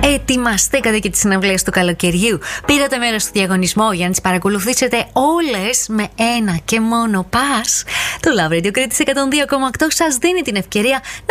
Ετοιμαστήκατε και τις συναυλίες του καλοκαιριού. Πήρατε μέρος στο διαγωνισμό για να τις παρακολουθήσετε όλες με ένα και μόνο pass. Το Love Radio Κρήτης 102,8 σας δίνει την ευκαιρία